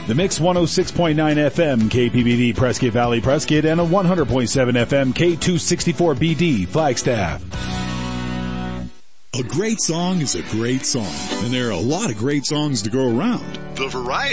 The Mix 106.9 FM KPBD Prescott Valley Prescott and a 100.7 FM K264BD Flagstaff. A great song is a great song, and there are a lot of great songs to go around. The variety